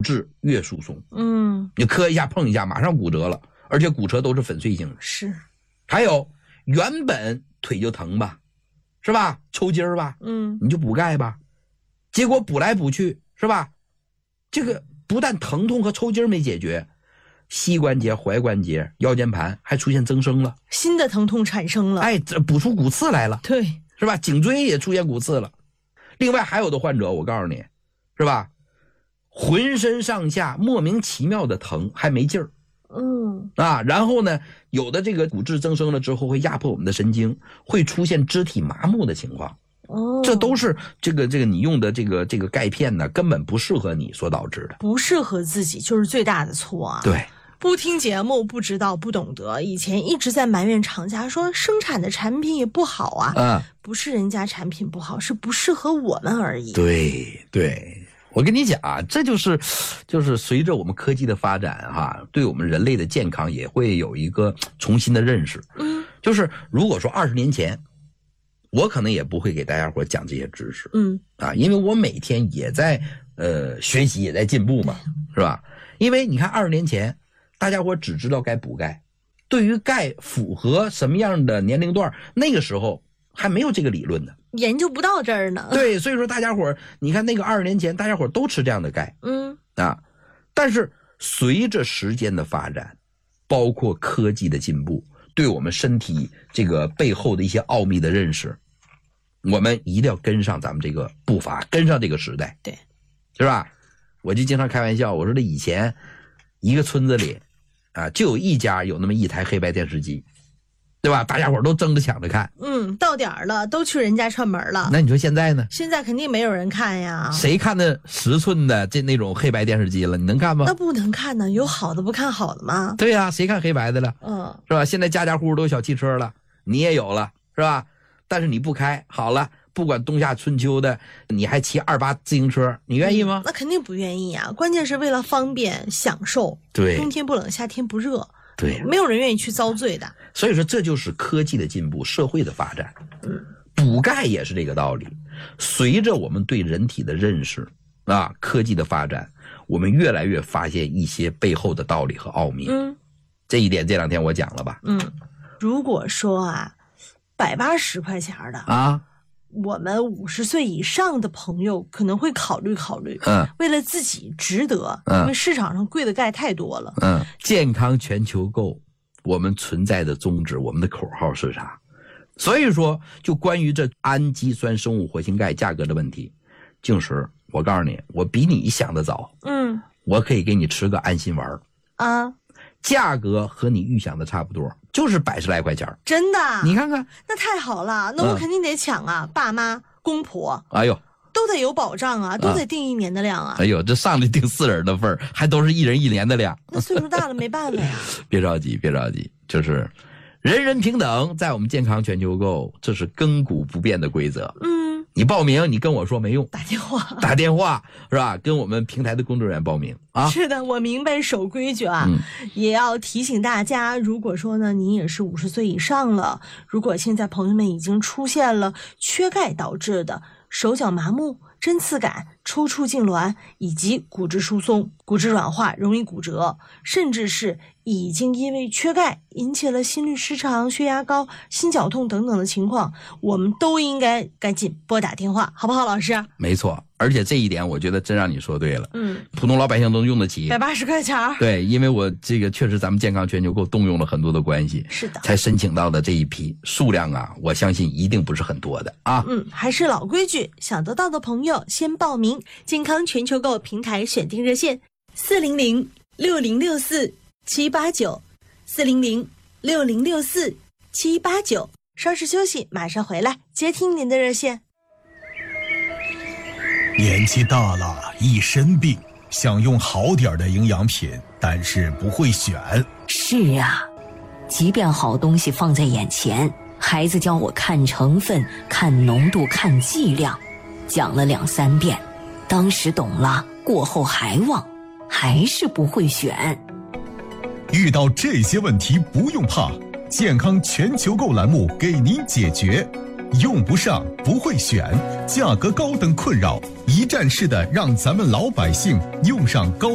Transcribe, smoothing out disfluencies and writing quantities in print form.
质越疏松。 你磕一下碰一下马上骨折了，而且骨折都是粉碎性的。 是。 还有原本腿就疼吧，是吧？抽筋吧，你就补钙吧，结果补来补去，是吧？这个不但疼痛和抽筋没解决，膝关节、踝关节、腰间盘还出现增生了， 新的疼痛产生了。 这补出骨刺来了， 对， 是吧？颈椎也出现骨刺了。另外还有的患者，我告诉你，是吧？浑身上下莫名其妙的疼，还没劲儿。然后呢，有的这个骨质增生了之后会压迫我们的神经，会出现肢体麻木的情况。这都是这个你用的这个钙片呢，根本不适合你所导致的。不适合自己就是最大的错啊。 对。 不听节目，不知道，不懂得，以前一直在埋怨厂家说生产的产品也不好啊。不是人家产品不好，是不适合我们而已。 对，我跟你讲啊，这就是随着我们科技的发展对我们人类的健康也会有一个重新的认识。就是如果说20年前，我可能也不会给大家伙讲这些知识。因为我每天也在学习，也在进步嘛，是吧？因为你看20年前。大家伙只知道该补钙，对于钙符合什么样的年龄段，那个时候还没有这个理论呢， 研究不到这儿呢。 对，所以说大家伙你看那个20年前大家伙都吃这样的钙。但是随着时间的发展，包括科技的进步，对我们身体这个背后的一些奥秘的认识，我们一定要跟上咱们这个步伐，跟上这个时代。 对， 是吧？我就经常开玩笑，我说这以前一个村子里就有一家有那么一台黑白电视机，对吧？大家伙都争着抢着看。 到点儿了，都去人家串门了。 那你说现在呢？ 现在肯定没有人看呀。 谁看那10寸的那种黑白电视机了？你能看吗？ 那不能看呢，有好的不看好的吗？ 对呀，谁看黑白的了？是吧？现在家家户户都有小汽车了，你也有了，是吧？但是你不开，好了，不管冬夏春秋的，你还骑28自行车，你愿意吗？ 那肯定不愿意啊！关键是为了方便享受， 对， 冬天不冷，夏天不热， 对， 没有人愿意去遭罪的。 所以说，这就是科技的进步，社会的发展。补钙也是这个道理。随着我们对人体的认识科技的发展，我们越来越发现一些背后的道理和奥秘。这一点这2天我讲了吧？ 如果说180块钱的我们50岁以上的朋友可能会考虑考虑，为了自己值得，因为市场上贵的钙太多了。 健康全球购，我们存在的宗旨，我们的口号是啥？所以说，就关于这氨基酸生物活性钙价格的问题，静石，我告诉你，我比你想的早。我可以给你吃个安心丸价格和你预想的差不多，就是100来块钱。 真的？ 你看看， 那太好了，那我肯定得抢啊！爸妈、公婆， 哎呦， 都得有保障啊，都得订1年的量啊！ 哎呦，这上来订4人的份还都是1人1年的量。 那岁数大了没办法呀。 别着急，别着急，就是人人平等，在我们健康全球购，这是亘古不变的规则。你报名，你跟我说没用，打电话是吧？跟我们平台的工作人员报名啊。 是的，我明白守规矩啊。也要提醒大家，如果说呢，您也是50岁以上了，如果现在朋友们已经出现了缺钙导致的手脚麻木、针刺感、抽搐痉挛，以及骨质疏松、骨质软化、容易骨折，甚至是已经因为缺钙引起了心律失常、血压高、心绞痛等等的情况，我们都应该赶紧拨打电话，好不好，老师？ 没错，而且这一点我觉得真让你说对了。普通老百姓都用得起 ，180块钱。 对，因为我这个确实咱们健康全球购动用了很多的关系， 是的， 才申请到的这一批数量我相信一定不是很多的啊。 还是老规矩，想得到的朋友先报名健康全球购平台选定热线400-6064-789，400-6064-789。稍事休息，马上回来接听您的热线。 年纪大了，一身病，想用好点的营养品，但是不会选。 是啊，即便好东西放在眼前，孩子教我看成分、看浓度、看剂量，讲了2、3遍，当时懂了，过后还忘，还是不会选。 遇到这些问题不用怕，健康全球购栏目给您解决。用不上、不会选、价格高等困扰，一站式的让咱们老百姓用上高